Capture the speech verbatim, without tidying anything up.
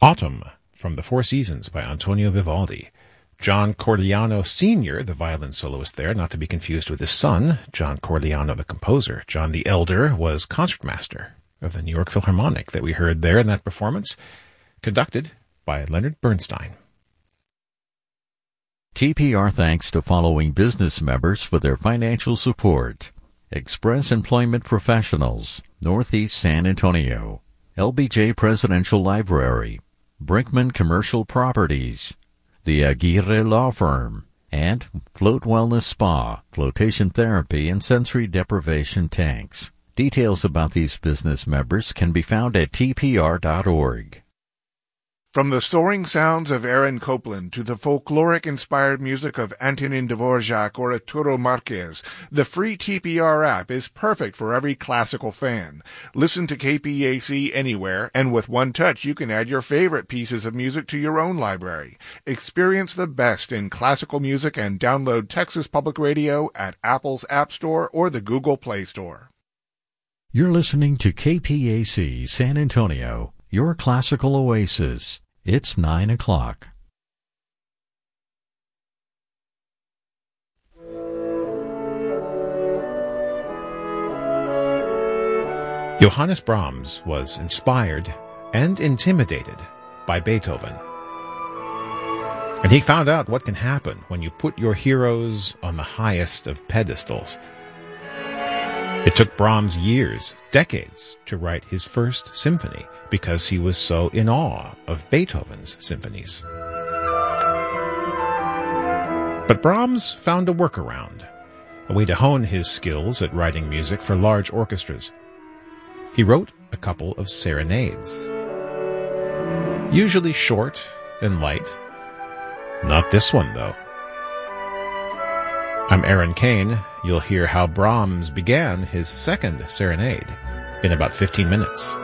Autumn from the Four Seasons by Antonio Vivaldi. John Corigliano Senior, the violin soloist there, not to be confused with his son, John Corigliano, the composer. John the Elder was concertmaster of the New York Philharmonic that we heard there in that performance, conducted by Leonard Bernstein. T P R thanks to following business members for their financial support: Express Employment Professionals, Northeast San Antonio; L B J Presidential Library; Brinkman Commercial Properties; the Aguirre Law Firm; and Float Wellness Spa, Flotation Therapy and Sensory Deprivation Tanks. Details about these business members can be found at T P R dot org. From the soaring sounds of Aaron Copland to the folkloric-inspired music of Antonin Dvorak or Arturo Marquez, the free T P R app is perfect for every classical fan. Listen to K P A C anywhere, and with one touch you can add your favorite pieces of music to your own library. Experience the best in classical music and download Texas Public Radio at Apple's App Store or the Google Play Store. You're listening to K P A C San Antonio, your classical oasis. It's nine o'clock. Johannes Brahms was inspired and intimidated by Beethoven. And he found out what can happen when you put your heroes on the highest of pedestals. It took Brahms years, decades, to write his first symphony because he was so in awe of Beethoven's symphonies. But Brahms found a workaround, a way to hone his skills at writing music for large orchestras. He wrote a couple of serenades, usually short and light. Not this one, though. I'm Aaron Kane. You'll hear how Brahms began his second serenade in about fifteen minutes.